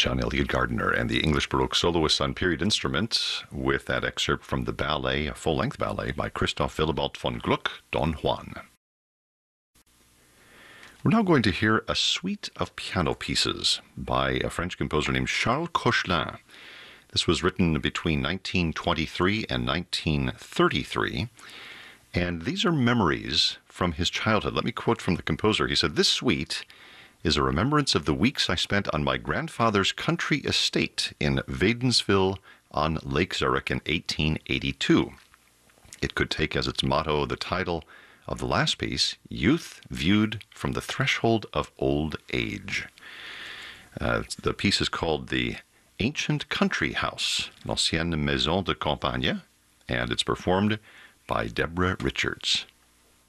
John Elliott Gardiner and the English Baroque soloists on period instrument with that excerpt from the ballet, a full-length ballet by Christoph Willibald von Gluck, Don Juan. We're now going to hear a suite of piano pieces by a French composer named Charles Koechlin. This was written between 1923 and 1933, and these are memories from his childhood. Let me quote from the composer. He said, "This suite is a remembrance of the weeks I spent on my grandfather's country estate in Wädenswil on Lake Zurich in 1882. It could take as its motto the title of the last piece, Youth Viewed from the Threshold of Old Age." The piece is called The Ancient Country House, L'Ancienne Maison de Campagne, and it's performed by Deborah Richards.